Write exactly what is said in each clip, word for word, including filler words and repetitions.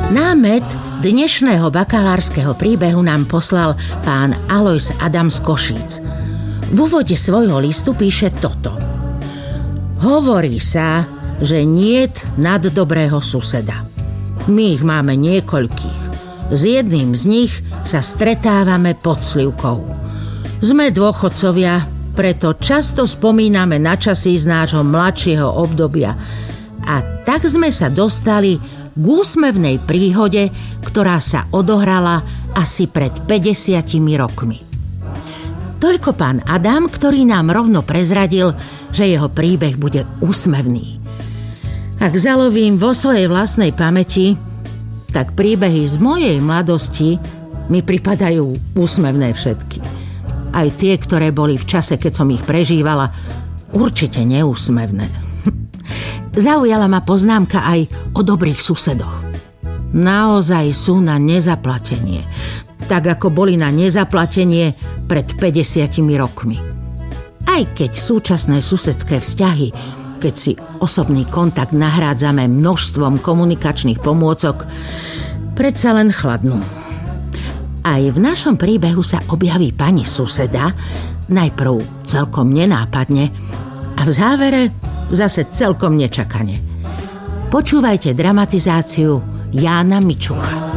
Námet dnešného bakalárskeho príbehu nám poslal pán Alojz Adam z Košíc. V úvode svojho listu píše toto. Hovorí sa, že niet nad dobrého suseda. My ich máme niekoľkých. S jedným z nich sa stretávame pod slivkou. Sme dôchodcovia, preto často spomíname na časy z nášho mladšieho obdobia. A tak sme sa dostali k úsmevnej príhode, ktorá sa odohrala asi pred päťdesiatimi rokmi. Toľko pán Adam, ktorý nám rovno prezradil, že jeho príbeh bude úsmevný. Ak zalovím vo svojej vlastnej pamäti, tak príbehy z mojej mladosti mi pripadajú úsmevné všetky. Aj tie, ktoré boli v čase, keď som ich prežívala, určite neúsmevné. Zaujala ma poznámka aj o dobrých susedoch. Naozaj sú na nezaplatenie, tak ako boli na nezaplatenie pred päťdesiatimi rokmi. Aj keď súčasné susedské vzťahy, keď si osobný kontakt nahrádzame množstvom komunikačných pomôcok, predsa len chladnú. Aj v našom príbehu sa objaví pani suseda, najprv celkom nenápadne a v závere zase celkom nečakane. Počúvajte dramatizáciu Jána Mičucha.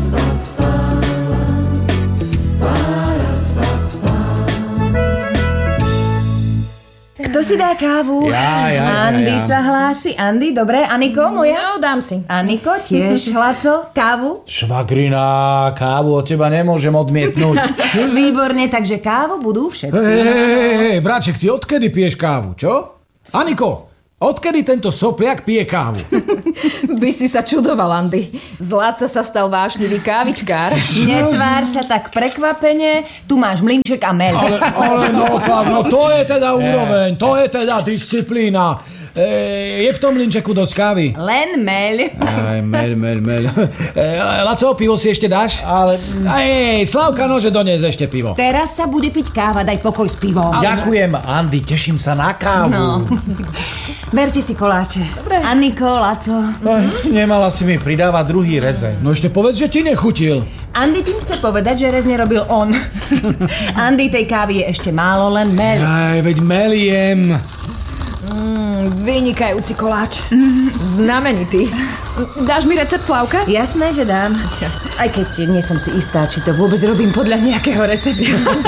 Kto si dá kávu? Ja, ja, ja, Andy ja. sa hlási. Andy, dobre. Aniko, moja? No, dám si. Aniko, tiež. Laco, kávu? Švagrina, kávu od teba nemôžem odmietnúť. Výborne, takže kávu budú všetci. Hej, hej, hej, bráček, ty odkedy piješ kávu, čo? Aniko, odkedy tento sopliak pije kávu? By si sa čudoval, Andy. Z Laca sa stal vášnivý kávičkár. Netvár sa tak prekvapene. Tu máš mlynček a meľ. Ale, ale no, tak, no to je teda úroveň, to je teda disciplína. E, je v tom mlynčeku dosť kávy? Len meľ. Aj, meľ, meľ, meľ. E, Laco, pivo si ešte dáš? Ale... Ej, Slavka, nože donies ešte pivo. Teraz sa bude piť káva, daj pokoj s pivom. Ďakujem, Andy, teším sa na kávu. No. Berte si koláče. Dobre. Aniko, Laco. Mhm. Nemala si mi pridávať druhý rezeň. No ešte povedz, že ti nechutil. Andy tým chce povedať, že rezne robil on. Andy, tej kávy je ešte málo, len meľ. Aj, veď meliem. Mm, vynikajúci koláč. Znamenitý. Dáš mi recept, Slavka? Jasné, že dám. Aj keď nie som si istá, či to vôbec robím podľa nejakého receptu.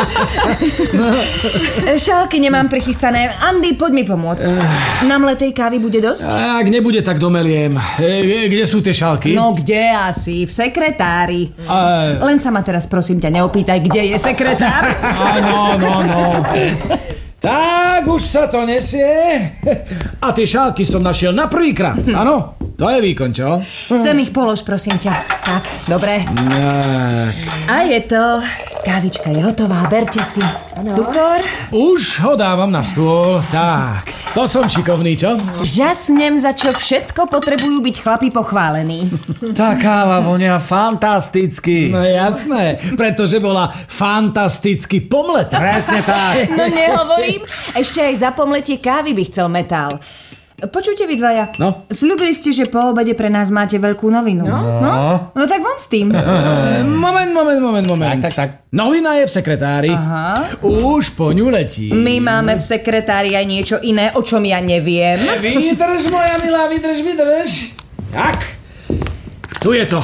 Šálky nemám prichystané. Andy, poď mi pomôcť. Na mletej kávy bude dosť? A ak nebude, tak domeliem. E, kde sú tie šálky? No kde asi? V sekretári. A... Len sa ma teraz prosím ťa neopýtaj, kde je sekretár. Áno, no, no. Tak, už sa to nesie. A tie šálky som našiel na prvýkrát. Áno, to je výkon, čo? Sem ich polož, prosím ťa. Tak, dobre. Tak. A je to. Kávička je hotová, berte si. Cukor? Už ho dávam na stôl. Tak, to som šikovný, čo? Žasnem, za čo všetko potrebujú byť chlapi pochválení. Tá káva vonia fantasticky. No jasné, pretože bola fantasticky pomletá. Presne tak. No nehovorím, ešte aj za pomletie kávy by chcel metál. Počujte vy dvaja, No? sľubili ste, že po obede pre nás máte veľkú novinu. No? No, no tak von s tým. E, moment, moment, moment, moment. Tak, tak, tak. Novina je v sekretári. Aha. Už po ňu letí. My máme v sekretári aj niečo iné, o čom ja neviem. E, vydrž, moja milá, vydrž, vydrž. Tak, tu je to.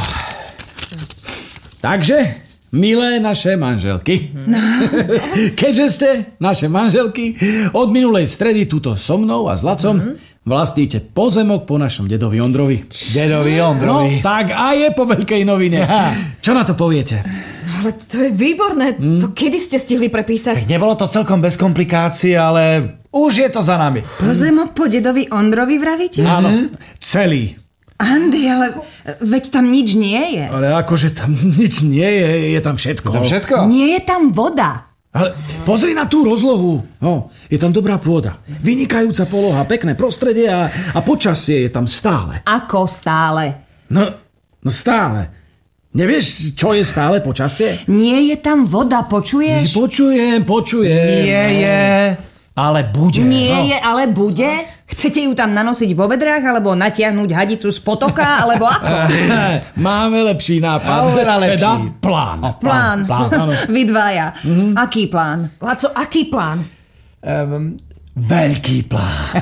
Takže, milé naše manželky. No. Keďže ste naše manželky, od minulej stredy tuto so mnou a s Lacom mm-hmm. vlastníte pozemok po našom dedovi Ondrovi. Dedovi No, Ondrovi. tak a je po veľkej novine. Čo na to poviete? Ale to je výborné. Mm. To kedy ste stihli prepísať? Tak nebolo to celkom bez komplikácií, ale už je to za nami. Pozemok po dedovi Ondrovi vravíte? Áno, celý. Andy, ale veď tam nič nie je. Ale akože tam nič nie je, je tam všetko. To všetko? Nie je tam voda. Ale pozri na tú rozlohu. No, je tam dobrá pôda. Vynikajúca poloha, pekné prostredie a, a počasie je tam stále. Ako stále? No, no stále. Nevieš, čo je stále počasie? Nie je tam voda, počuješ? Počujem, počujem. Nie je, ale bude. Nie No. je, ale bude? Chcete ju tam nanosiť vo vedrách, alebo natiahnuť hadicu z potoka, alebo ako? Máme lepší nápad. Oveľa lepší. Teda plán. A Plán. plán, áno. Vy dvaja. Mm-hmm. Aký plán? Laco, aký plán? Um, veľký plán.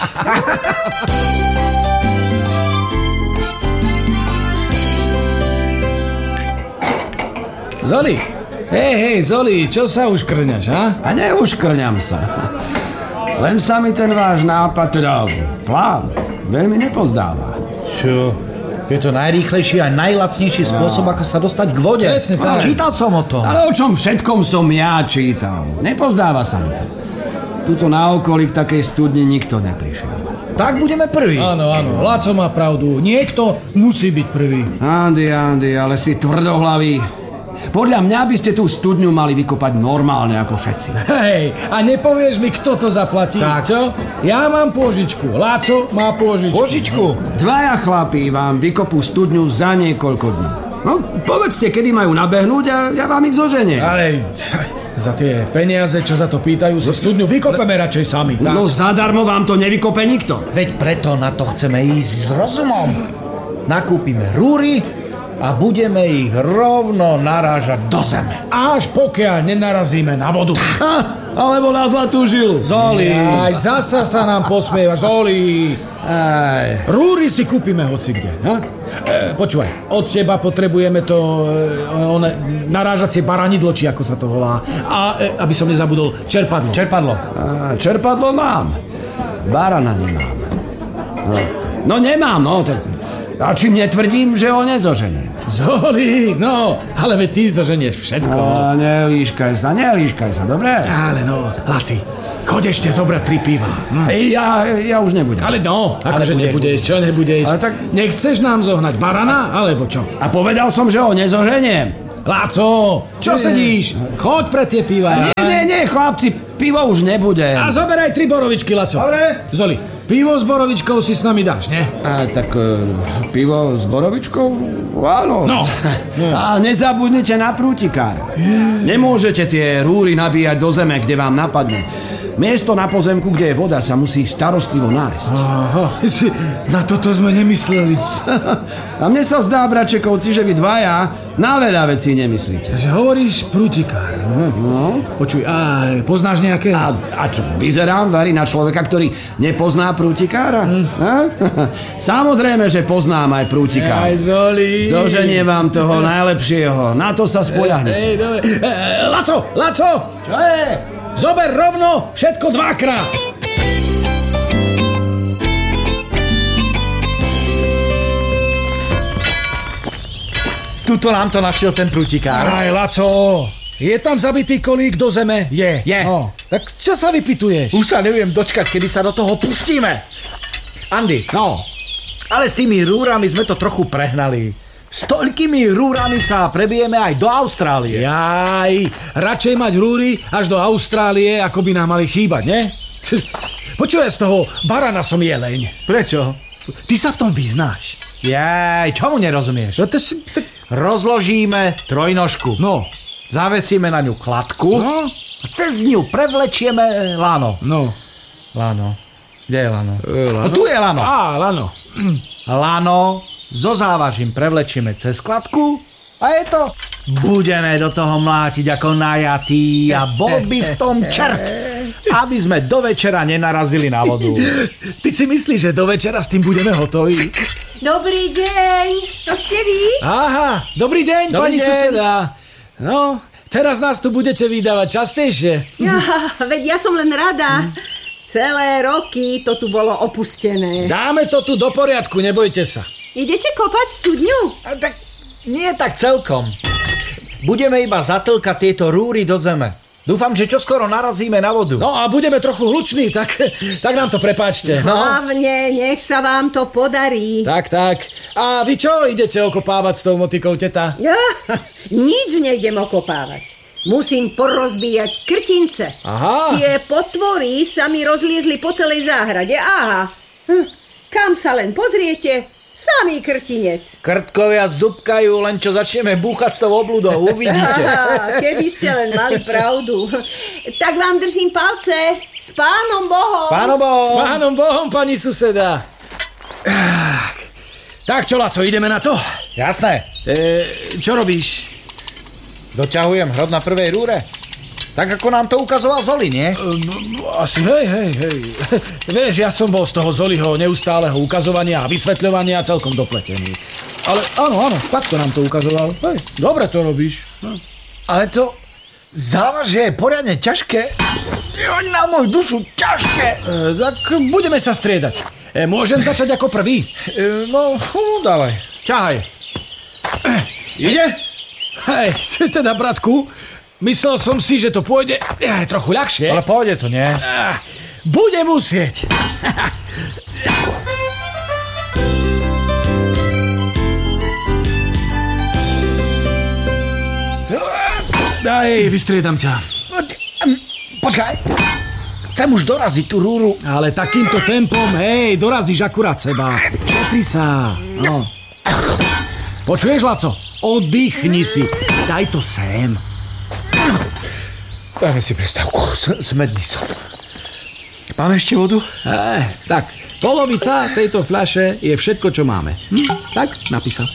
Zoli, hej, hej, Zoli, čo sa už krňaš, ha? A neuškrňam sa. Len sa mi ten váš nápad, teda plán, veľmi nepozdáva. Čo? Je to najrýchlejší a najlacnejší spôsob, ako sa dostať k vode. Presne tak. Čítal som o tom. Ale o čom všetkom som ja čítal? Nepozdáva sa mi to. Tuto na okolí k takej studni nikto neprišiel. Tak budeme prví. Áno, áno, Laco má pravdu. Niekto musí byť prvý. Andy, Andy, ale si tvrdohlavý. Podľa mňa by ste tú studňu mali vykopať normálne ako všetci. Hej, a nepovieš mi, kto to zaplatí? Tak. Čo? Ja mám pôžičku, Láco má pôžičku. Požičku. Dvaja chlapí vám vykopú studňu za niekoľko dní. No, povedzte, kedy majú nabehnúť a ja vám ich zoženiem. Ale za tie peniaze, čo za to pýtajú, si studňu vykopeme radšej sami. Tak? No zadarmo vám to nevykope nikto. Veď preto na to chceme ísť s rozumom. Nakúpime rúry a budeme ich rovno narážať do zeme. Až pokiaľ nenarazíme na vodu. Ha, alebo na zlatú žilu. Zoli, aj zasa sa nám posmieva, Zoli. Aj. Rúry si kúpime hocikde. Ha? E, počúvaj, od teba potrebujeme to e, one, narážacie baranidlo, či ako sa to volá. A e, aby som nezabudol, čerpadlo. Čerpadlo. A, čerpadlo mám. Barana nemám. No, no nemám, no. Tak, a čím netvrdím, že ho nezoženiem. Zoli, no, ale veď ty zoženieš všetko. A nelíškaj sa, nelíškaj sa, dobre? Ale no, Laci, choď ešte zobrať tri piva. Hm. Ja, ja už nebudem. Ale no, akože bude, nebudeš, čo nebudeš? Ale tak- Nechceš nám zohnať barana, alebo čo? A povedal som, že ho nezoženiem. Láco, čo Nie. sedíš? Choď pre tie piva. Nie, nie, nie, chlapci, pivo už nebude. A zoberaj tri borovičky, Laco. Dobre. Zoli, pivo s borovičkou si s nami dáš, ne? A tak e, pivo s borovičkou? Áno. No. A nezabudnite na prútikára. Nemôžete tie rúry nabíjať do zeme, kde vám napadne. Miesto na pozemku, kde je voda, sa musí starostlivo nájsť. Aha, si, na toto sme nemysleli. A mne sa zdá, bračekovci, že vy dvaja na veľa vecí nemyslíte. Takže hovoríš prútikár. No. Počuj, a poznáš nejaké... A, a čo, vyzerám, Vary, na človeka, ktorý nepozná prútikára? Hm. Samozrejme, že poznám aj prútikára. Aj Zoli. Zoženie vám toho najlepšieho. Na to sa spoľahnete. Ej, dobre. E, Laco, Laco! Čo je? Zober rovno všetko dvakrát. Tuto nám to našiel ten prútikár. Aj, Laco, je tam zabitý kolík do zeme? Je, je. No, tak čo sa vypituješ? Už sa neviem dočkať, kedy sa do toho pustíme. Andy, No, ale s tými rúrami sme to trochu prehnali. S toľkými rúrami sa prebijeme aj do Austrálie. jaj, radšej mať rúry až do Austrálie, ako by nám mali chýbať, ne? Počúvaj, z toho barana som jeleň. Prečo? Ty sa v tom vyznáš. Jaj, čomu nerozumieš? No to si... Tak... Rozložíme trojnožku. No, Zavesíme na ňu kladku no, a cez ňu prevlečieme lano. no. Lano. Kde je lano? E, lano? No tu je lano. Á, lano. Lano so závažím prevlečieme cez kladku a je to. Budeme do toho mlátiť ako najatí a bol by v tom čert, aby sme do večera nenarazili na vodu. Ty si myslíš, že do večera s tým budeme hotoví? Dobrý deň, to ste vy? Aha, dobrý deň, Dobrý pani deň. suseda. No, teraz nás tu budete vydávať častejšie. Ja, veď ja som len rada. Celé roky to tu bolo opustené. Dáme to tu do poriadku, nebojte sa. Idete kopať studňu? A tak nie tak celkom. Budeme iba zatlkať tieto rúry do zeme. Dúfam, že čoskoro narazíme na vodu. No a budeme trochu hluční, tak, tak nám to prepáčte. No. Hlavne, nech sa vám to podarí. Tak, tak. A vy čo idete okopávať s tou motikou, teta? Ja, nič nejdem okopávať. Musím porozbíjať krtince. Aha. Tie potvory sa mi rozliezli po celej záhrade. Aha. Hm. Kam sa len pozriete, Samý krtinec. Krtkovia zdúbkajú, len čo začneme búchať s tou obludou, uvidíte. Á, keby ste len mali pravdu. Tak vám držím palce. S pánom Bohom. S pánom Bohom. S pánom Bohom, pani suseda. Tak čo, Laco, ideme na to? Jasné. E, čo robíš? Doťahujem hrot na prvej rúre. Tak ako nám to ukazoval Zoli, nie? Asi hej, hej, hej. Vieš, ja som bol z toho Zoliho neustáleho ukazovania a vysvetľovania celkom dopletený. Ale áno, áno, takto nám to ukazoval. Hej, dobre to robíš. No. Ale to závažie je poriadne ťažké. Joň na moju dušu, ťažké. E, tak budeme sa striedať. E, môžem začať ako prvý? E, no, no, dávaj. Ťahaj. E, ide? Hej, teda, bratku, myslel som si, že to pôjde eh, trochu ľahšie. Ale pôjde to, nie? Ah, bude musieť. Daj, vystriedam ťa. Počkaj. Chcem už doraziť tú rúru. Ale takýmto tempom, hej, dorazíš akurát seba. Šetri sa. No. Počuješ, Laco? Oddychni si. Daj to sem. Dajme si prestávku. Smedný som. Máme ešte vodu? Eh, tak, polovica tejto fľaše je všetko, čo máme. Hm? Tak, napísal.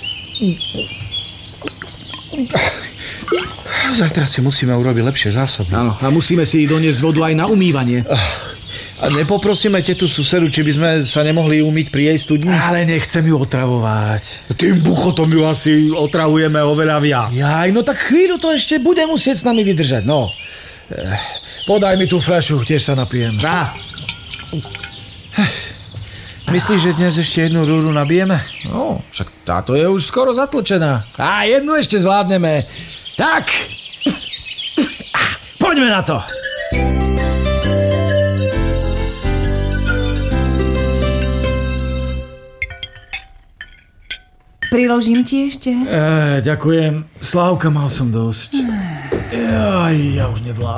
Zajtra si musíme urobiť lepšie zásoby. Áno, a musíme si doniesť vodu aj na umývanie. A nepoprosíme tetu susedu, či by sme sa nemohli umyť pri jej studni? Ale nechcem ju otravovať. Tým buchotom ju asi otravujeme oveľa viac. Jaj, no tak chvíľu to ešte bude musieť s nami vydržať, no. Eh, podaj mi tú fľašu, tiež sa napijem. Dá. Myslíš, že dnes ešte jednu rúru nabijeme? No, však táto je už skoro zatlčená. A jednu ešte zvládneme. Tak, poďme na to. Priložím ti ešte? E, ďakujem. Slávka, mal som dosť. Jaj, ja už nevládam.